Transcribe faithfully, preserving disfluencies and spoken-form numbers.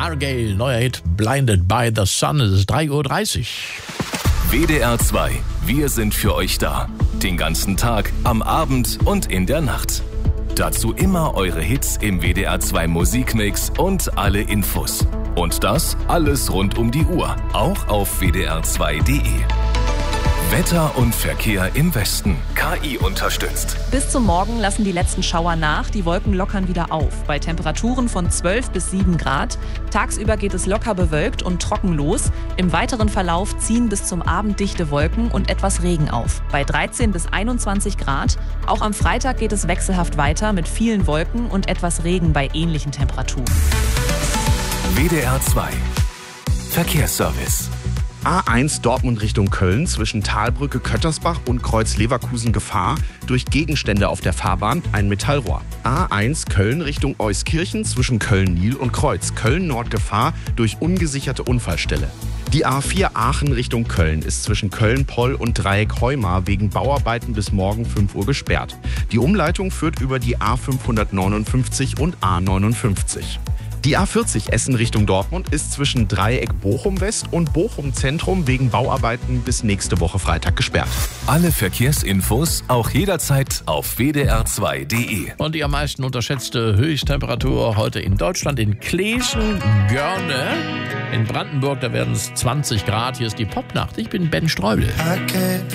Argyle, neuer Hit, Blinded by the Sun. Es ist drei Uhr dreißig. W D R zwei. Wir sind für euch da. Den ganzen Tag, am Abend und in der Nacht. Dazu immer eure Hits im W D R zwei Musikmix und alle Infos. Und das alles rund um die Uhr, auch auf w d r zwei punkt d e. Wetter und Verkehr im Westen. K I unterstützt. Bis zum Morgen lassen die letzten Schauer nach, die Wolken lockern wieder auf. Bei Temperaturen von zwölf bis sieben Grad. Tagsüber geht es locker bewölkt und trocken los. Im weiteren Verlauf ziehen bis zum Abend dichte Wolken und etwas Regen auf. Bei dreizehn bis einundzwanzig Grad. Auch am Freitag geht es wechselhaft weiter mit vielen Wolken und etwas Regen bei ähnlichen Temperaturen. W D R zwei. Verkehrsservice. A eins Dortmund Richtung Köln zwischen Talbrücke Köttersbach und Kreuz Leverkusen Gefahr durch Gegenstände auf der Fahrbahn, ein Metallrohr. A eins Köln Richtung Euskirchen zwischen Köln-Nil und Kreuz Köln-Nord Gefahr durch ungesicherte Unfallstelle. Die A vier Aachen Richtung Köln ist zwischen Köln-Poll und Dreieck Heumar wegen Bauarbeiten bis morgen fünf Uhr gesperrt. Die Umleitung führt über die A fünfhundertneunundfünfzig und A neunundfünfzig. Die A vierzig Essen Richtung Dortmund ist zwischen Dreieck Bochum West und Bochum Zentrum wegen Bauarbeiten bis nächste Woche Freitag gesperrt. Alle Verkehrsinfos auch jederzeit auf w d r zwei punkt d e. Und die am meisten unterschätzte Höchsttemperatur heute in Deutschland in Kleeschen, Görne. In Brandenburg, da werden es zwanzig Grad. Hier ist die Popnacht. Ich bin Ben Streubel.